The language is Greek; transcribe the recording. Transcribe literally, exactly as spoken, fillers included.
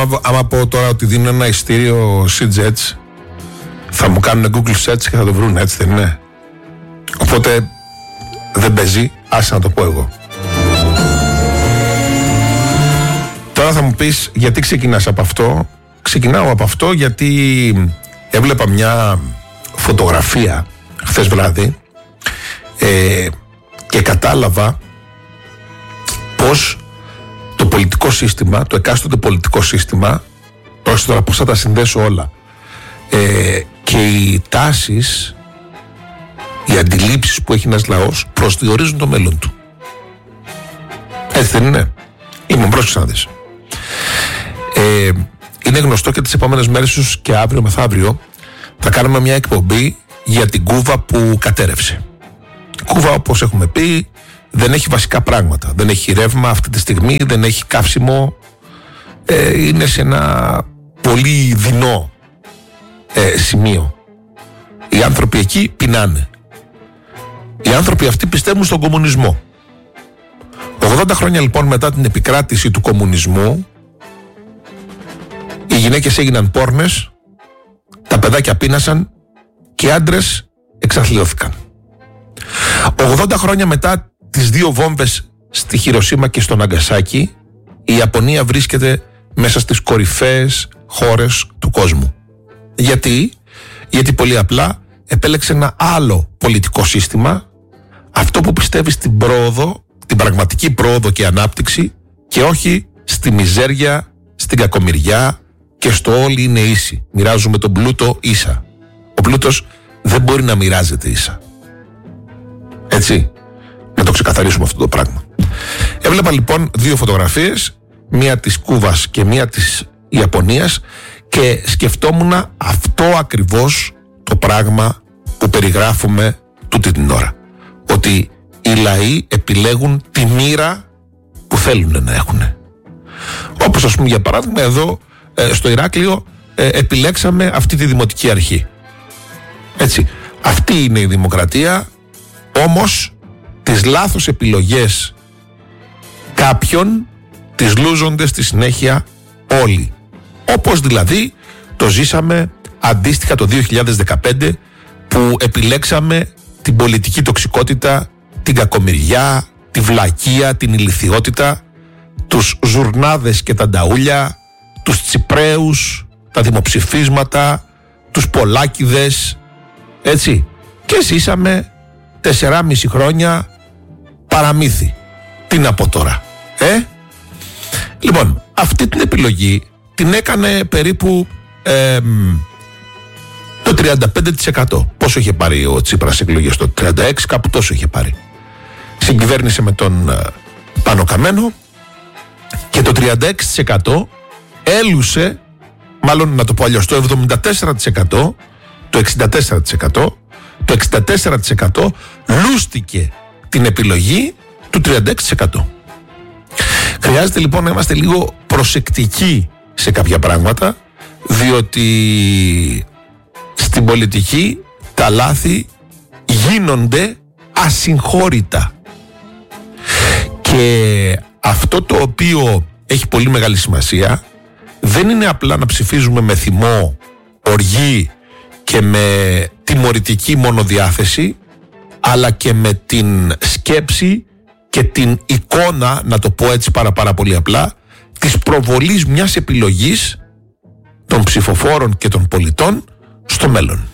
άμα, άμα πω τώρα ότι δίνω ένα ειστήριο SeaJets, θα μου κάνουν Google search και θα το βρουν, έτσι δεν είναι? Οπότε δεν παίζει, άσε να το πω εγώ. Τώρα θα μου πεις γιατί ξεκινάς από αυτό. Ξεκινάω από αυτό γιατί έβλεπα μια φωτογραφία χθες βράδυ ε, και κατάλαβα πως το πολιτικό σύστημα, το εκάστοτε πολιτικό σύστημα, ώστε τώρα πως θα τα συνδέσω όλα, ε, και οι τάσεις, οι αντιλήψεις που έχει ένας λαός προσδιορίζουν το μέλλον του. Έτσι δεν είναι? Είμαι μπρος να δεις. Ε, είναι γνωστό και τις επόμενες μέρες και αύριο μεθαύριο θα κάνουμε μια εκπομπή για την Κούβα που κατέρευσε. Η Κούβα, όπως έχουμε πει, δεν έχει βασικά πράγματα. Δεν έχει ρεύμα αυτή τη στιγμή, δεν έχει καύσιμο. Ε, είναι σε ένα πολύ δεινό ε, σημείο. Οι άνθρωποι εκεί πεινάνε. Οι άνθρωποι αυτοί πιστεύουν στον κομμουνισμό. ογδόντα χρόνια λοιπόν μετά την επικράτηση του κομμουνισμού, οι γυναίκες έγιναν πόρνες, τα παιδάκια πείνασαν και οι άντρες εξαθλιώθηκαν. ογδόντα χρόνια μετά τις δύο βόμβες στη Χιροσίμα και στο Ναγκασάκι, η Ιαπωνία βρίσκεται μέσα στις κορυφαίες χώρες του κόσμου. Γιατί? Γιατί πολύ απλά επέλεξε ένα άλλο πολιτικό σύστημα, αυτό που πιστεύει στην πρόοδο, την πραγματική πρόοδο και ανάπτυξη, και όχι στη μιζέρια, στην κακομοιριά και στο όλοι είναι ίσοι. Μοιράζουμε τον πλούτο ίσα. Ο πλούτος δεν μπορεί να μοιράζεται ίσα. Έτσι. Να το ξεκαθαρίσουμε αυτό το πράγμα. Έβλεπα λοιπόν δύο φωτογραφίες, μία της Κούβας και μία της Ιαπωνίας, και σκεφτόμουν αυτό ακριβώς το πράγμα που περιγράφουμε τούτη την ώρα. Ότι οι λαοί επιλέγουν τη μοίρα που θέλουν να έχουν. Όπως ας πούμε για παράδειγμα εδώ στο Ηράκλειο επιλέξαμε αυτή τη δημοτική αρχή. Έτσι. Αυτή είναι η δημοκρατία, όμως τις λάθος επιλογές κάποιον τις λούζονται στη συνέχεια όλοι. Όπως δηλαδή το ζήσαμε αντίστοιχα το δύο χιλιάδες δεκαπέντε, που επιλέξαμε την πολιτική τοξικότητα, την κακομοιριά, τη βλακεία, την ηλιθιότητα, τους ζουρνάδες και τα νταούλια, τους τσιπραίους, τα δημοψηφίσματα, τους πολάκηδες, έτσι. Και ζήσαμε τεσσεράμιση χρόνια παραμύθι. Τι να πω τώρα, ε? Λοιπόν, αυτή την επιλογή την έκανε περίπου ε, το τριάντα πέντε τοις εκατό. Πόσο είχε πάρει ο Τσίπρας εκλογές? Το τριάντα έξι τοις εκατό, κάπου τόσο είχε πάρει. Συγκυβέρνησε με τον ε, Πάνο Καμένο και το τριάντα έξι τοις εκατό έλουσε, μάλλον να το πω αλλιώς, το εβδομήντα τέσσερα τοις εκατό, το εξήντα τέσσερα τοις εκατό, το εξήντα τέσσερα τοις εκατό λούστηκε την επιλογή του τριάντα έξι τοις εκατό. Χρειάζεται λοιπόν να είμαστε λίγο προσεκτικοί σε κάποια πράγματα, διότι στην πολιτική τα λάθη γίνονται ασυγχώρητα. Και αυτό το οποίο έχει πολύ μεγάλη σημασία δεν είναι απλά να ψηφίζουμε με θυμό, οργή και με τιμωρητική μονοδιάθεση, αλλά και με την σκέψη και την εικόνα, να το πω έτσι πάρα πάρα πολύ απλά, της προβολής μιας επιλογής των ψηφοφόρων και των πολιτών στο μέλλον.